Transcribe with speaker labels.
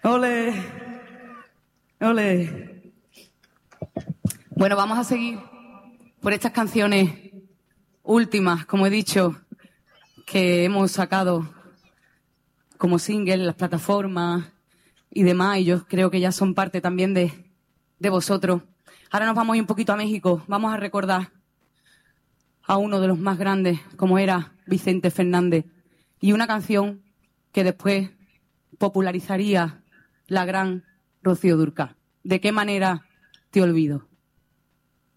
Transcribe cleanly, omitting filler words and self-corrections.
Speaker 1: Ole, ole. Bueno, vamos a seguir por estas canciones últimas, como he dicho, que hemos sacado como single en las plataformas y demás, y yo creo que ya son parte también de vosotros. Ahora nos vamos a ir un poquito a México. Vamos a recordar a uno de los más grandes, como era Vicente Fernández, y una canción que después popularizaría la gran Rocío Dúrcal. ¿De qué manera te olvido?